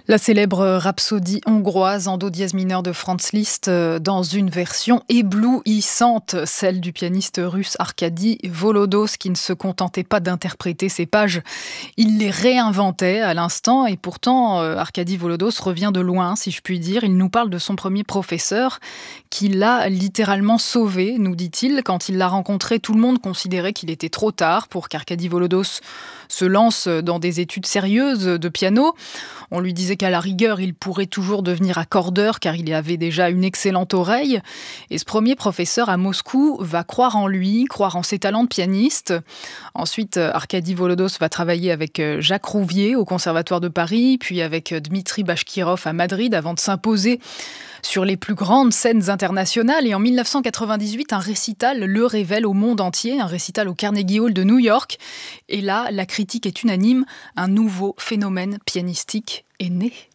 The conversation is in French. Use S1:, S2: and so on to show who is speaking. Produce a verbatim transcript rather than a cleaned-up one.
S1: La célèbre rhapsodie hongroise en do dièse mineur de Franz Liszt euh, dans une version éblouissante, celle du pianiste russe Arkady Volodos, qui ne se contentait pas d'interpréter ces pages, il les réinventait à l'instant. Et pourtant euh, Arkady Volodos revient de loin, si je puis dire. Il nous parle de son premier professeur qui l'a littéralement sauvé, nous dit-il. Quand il l'a rencontré, tout le monde considérait qu'il était trop tard pour qu'Arkady Volodos se lance dans des études sérieuses de piano. On lui disait qu'à la rigueur, il pourrait toujours devenir accordeur car il avait déjà une excellente oreille. Et ce premier professeur à Moscou va croire en lui, croire en ses talents de pianiste. Ensuite, Arkady Volodos va travailler avec Jacques Rouvier au Conservatoire de Paris, puis avec Dmitri Bashkirov à Madrid avant de s'imposer sur les plus grandes scènes internationales. Et en dix-neuf cent quatre-vingt-dix-huit, un récital le révèle au monde entier, un récital au Carnegie Hall de New York. Et là, la critique est unanime, un nouveau phénomène pianistique est né.